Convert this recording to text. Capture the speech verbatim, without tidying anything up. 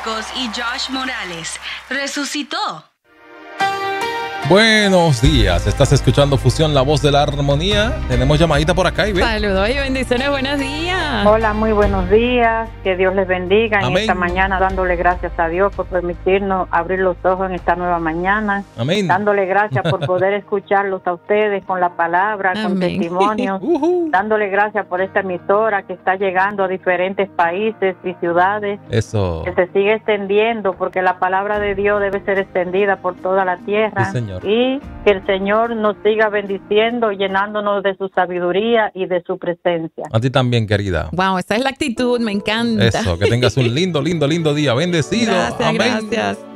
Marcos y Josh Morales resucitó. Buenos días, estás escuchando Fusión, la voz de la armonía. Tenemos llamadita por acá, Ivette. Saludos y bendiciones, buenos días. Hola, muy buenos días, que Dios les bendiga. Amén. En esta mañana dándole gracias a Dios por permitirnos abrir los ojos en esta nueva mañana. Amén. Dándole gracias por poder escucharlos a ustedes con la palabra, Amén. con testimonios. Uh-huh. Dándole gracias por esta emisora que está llegando a diferentes países y ciudades. Eso. Que se sigue extendiendo porque la palabra de Dios debe ser extendida por toda la tierra. Sí, Señor. Y que el Señor nos siga bendiciendo, llenándonos de su sabiduría y de su presencia. A ti también, querida. Wow, esa es la actitud, me encanta. Eso, que tengas un lindo, lindo, lindo día. Bendecido. Gracias, Amén. gracias.